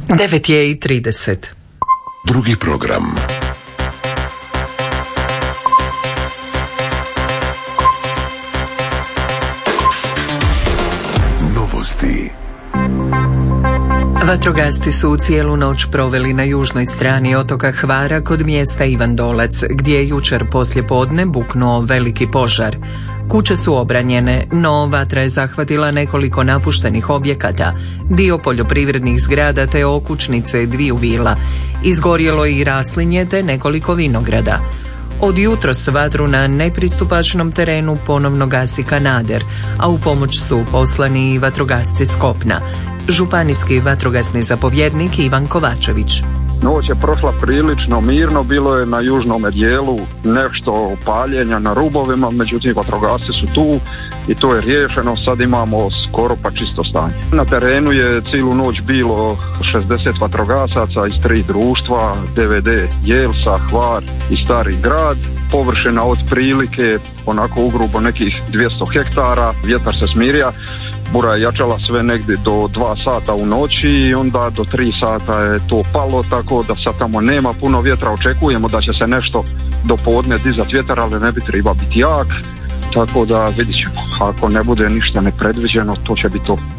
9:30. Drugi program. Novosti. Vatrogasci su cijelu noć proveli na južnoj strani otoka Hvara kod mjesta Ivandolac, gdje je jučer poslijepodne buknuo veliki požar. Kuće su obranjene, no vatra je zahvatila nekoliko napuštenih objekata, dio poljoprivrednih zgrada te okućnice dviju vila. Izgorjelo je i raslinje te nekoliko vinograda. Od jutros vatru na nepristupačnom terenu ponovno gasi kanader, a u pomoć su poslani i vatrogasci s kopna. Županijski vatrogasni zapovjednik Ivan Kovačević. Noć je prošla prilično mirno, bilo je na južnom dijelu nešto paljenja na rubovima, međutim vatrogasci su tu i to je riješeno, sad imamo skoro pa čisto stanje. Na terenu je cijelu noć bilo 60 vatrogasaca iz 3 društva, DVD Jelsa, Hvar i Stari grad. Površina od prilike, onako ugrubo nekih 200 hektara, vjetar se smirija. Bura je jačala sve negdje do 2 sata u noći i onda do 3 sata je to palo, tako da sad tamo nema puno vjetra. Očekujemo da će se nešto do podne dizati vjetar, ali ne bi treba biti jak, tako da vidit ćemo. Ako ne bude ništa nepredviđeno, to će biti to.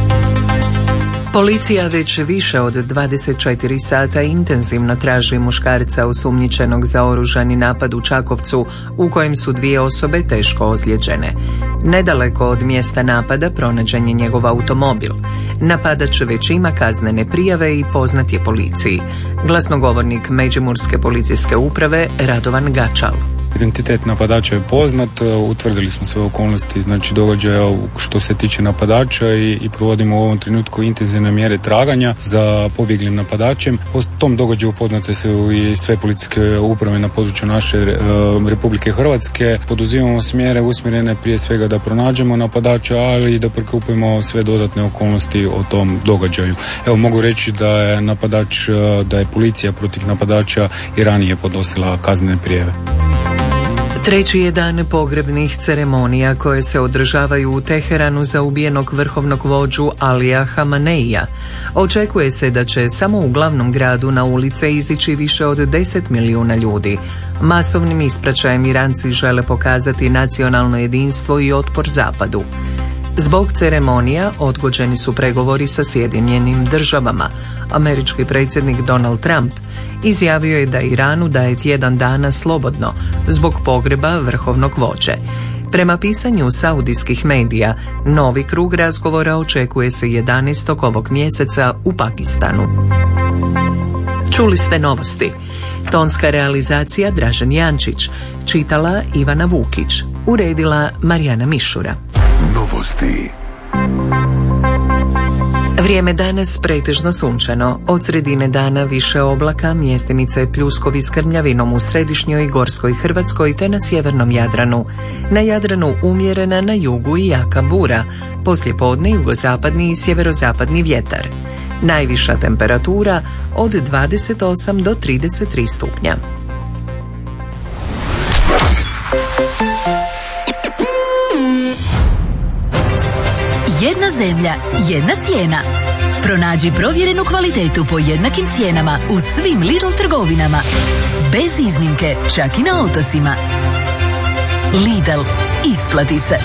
Policija već više od 24 sata intenzivno traži muškarca osumnjičenog za oružani napad u Čakovcu, u kojem su 2 osobe teško ozlijeđene. Nedaleko od mjesta napada pronađen je njegov automobil. Napadač već ima kaznene prijave i poznat je policiji. Glasnogovornik Međimurske policijske uprave Radovan Gačal. Identitet napadača je poznat, utvrdili smo sve okolnosti, znači događaja što se tiče napadača i provodimo u ovom trenutku intenzivne mjere traganja za pobjeglim napadačem. O tom događaju upoznate se i sve policijske uprave na području naše Republike Hrvatske. Poduzimamo mjere usmjerene prije svega da pronađemo napadača, ali i da prikupimo sve dodatne okolnosti o tom događaju. Evo, mogu reći da je da je policija protiv napadača i ranije podnosila kaznene prijave. Treći je dan pogrebnih ceremonija koje se održavaju u Teheranu za ubijenog vrhovnog vođu Alija Hameneija. Očekuje se da će samo u glavnom gradu na ulice izići više od 10 milijuna ljudi. Masovnim ispraćajem Iranci žele pokazati nacionalno jedinstvo i otpor zapadu. Zbog ceremonija odgođeni su pregovori sa Sjedinjenim državama. Američki predsjednik Donald Trump izjavio je da Iranu daje tjedan dana slobodno zbog pogreba vrhovnog vođe. Prema pisanju saudijskih medija, novi krug razgovora očekuje se 11. ovog mjeseca u Pakistanu. Čuli ste novosti. Tonska realizacija Dražen Jančić, čitala Ivana Vukić, uredila Marijana Mišura. Novosti. Vrijeme danas pretežno sunčano. Od sredine dana više oblaka, mjestimice pljuskovi s krmljavinom u središnjoj i gorskoj Hrvatskoj te na sjevernom Jadranu. Na Jadranu umjerena, na jugu i jaka bura. Poslijepodne jugozapadni i sjeverozapadni vjetar. Najviša temperatura od 28 do 33 stupnja. Jedna zemlja, jedna cijena. Pronađi provjerenu kvalitetu po jednakim cijenama u svim Lidl trgovinama. Bez iznimke, čak i na otocima. Lidl, isplati se.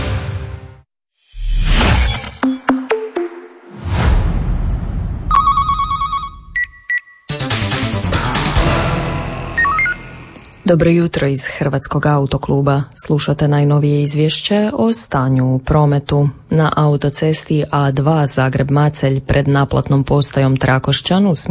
Dobro jutro iz Hrvatskog autokluba. Slušate najnovije izvješće o stanju u prometu. Na autocesti A2 Zagreb-Macelj pred naplatnom postajom Trakošćan u